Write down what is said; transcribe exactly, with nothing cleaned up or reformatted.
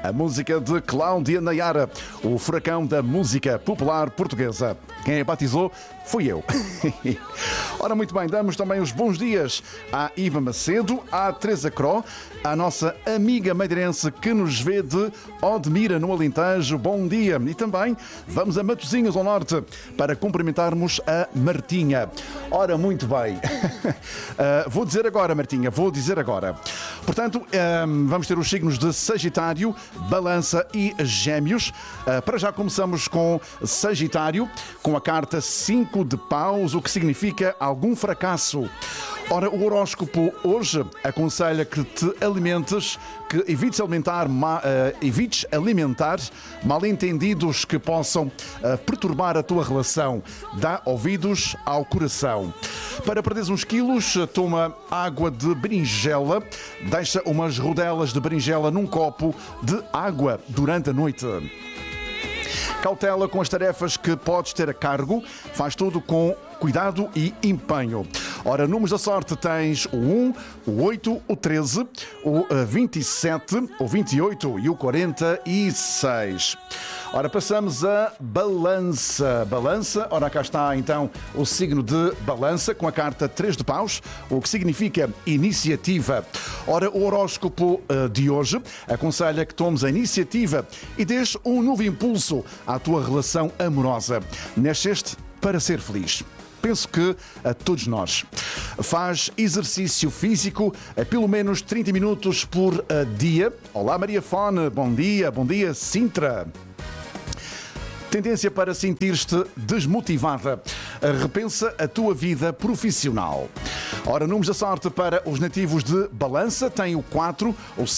A música de Cláudia Nayara, o furacão da música popular portuguesa. Quem a batizou fui eu. Ora, muito bem, damos também os bons dias à Iva Macedo, à Teresa Cro, à nossa amiga madeirense que nos vê de Odmira, no Alentejo. Bom dia. E também vamos a Matosinhos, ao norte, para cumprimentarmos a Martinha. Ora, muito bem. uh, vou dizer agora, Martinha, vou dizer agora. Portanto, um, vamos ter os signos de Sagitário, Balança e Gêmeos. Uh, para já começamos com Sagitário, com a carta cinco de paus, o que significa algum fracasso. Ora, o horóscopo hoje aconselha que te alimentes, que evites alimentar, ma, uh, evites alimentar mal-entendidos que possam uh, perturbar a tua relação. Dá ouvidos ao coração. Para perderes uns quilos, toma água de berinjela, deixa umas rodelas de berinjela num copo de água durante a noite. Cautela com as tarefas que podes ter a cargo, faz tudo com cuidado e empenho. Ora, números da sorte tens o um, o oito, o treze, o vinte e sete, o vinte e oito e o quarenta e seis. Ora, passamos a Balança. Balança, ora, cá está então o signo de Balança, com a carta três de paus, o que significa iniciativa. Ora, o horóscopo de hoje aconselha que tomes a iniciativa e dês um novo impulso à tua relação amorosa. Nasceste para ser feliz. Penso que a todos nós. Faz exercício físico a pelo menos trinta minutos por dia. Olá, Maria Fone, bom dia, bom dia, Sintra. Tendência para sentir-te desmotivada. Repensa a tua vida profissional. Ora, números da sorte para os nativos de Balança tem o quatro, o